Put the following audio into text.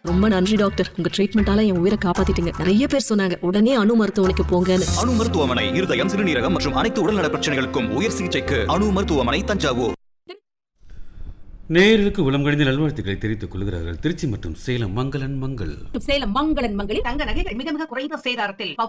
ரொம்ப நன்றி டாக்டர், உங்க ட்ரீட்மெண்டால என் உயிரை காப்பாத்திட்டீங்க. நிறைய பேர் சொன்னாங்க உடனே அணு மருத்துவமனைக்கு போங்கன்னு. அணு மருத்துவமனை இருதயம், சிறுநீரகம் மற்றும் அனைத்து உடல்நல பிரச்சனைகளுக்கும் உயர் சிகிச்சைக்கு அணு மருத்துவமனை, தஞ்சாவூர். நேயர்களுக்கு உளம் கணிந்த நல்வாழ்த்துக்களை தெரிவித்துக் கொள்கிறார்கள் திருச்சி மற்றும் சேலம் மங்களன் மங்கள். சேலம் மங்களன் மங்களில் தங்க நகைகள் மிக மிக குறைந்த சேதாரத்தில்